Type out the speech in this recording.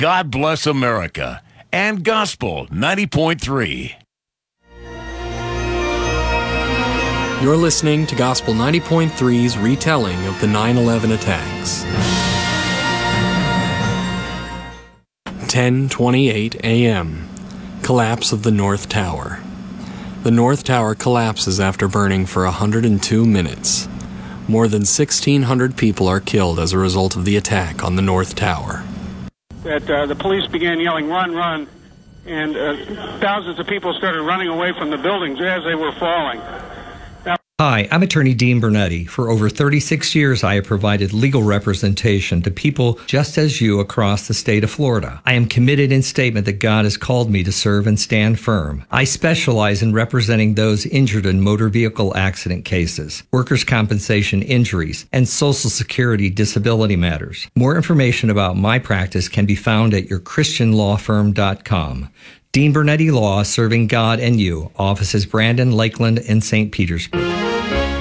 God Bless America and Gospel 90.3. You're listening to Gospel 90.3's retelling of the 9/11 attacks. 10:28 a.m. Collapse of the North Tower. The North Tower collapses after burning for 102 minutes. More than 1,600 people are killed as a result of the attack on the North Tower. The police began yelling, "Run, run," and thousands of people started running away from the buildings as they were falling. Hi, I'm attorney Dean Bernetti. For over 36 years, I have provided legal representation to people just as you across the state of Florida. I am committed in statement that God has called me to serve and stand firm. I specialize in representing those injured in motor vehicle accident cases, workers' compensation injuries, and Social Security disability matters. More information about my practice can be found at yourchristianlawfirm.com. Dean Bernetti Law, serving God and you. Offices Brandon, Lakeland, and St. Petersburg.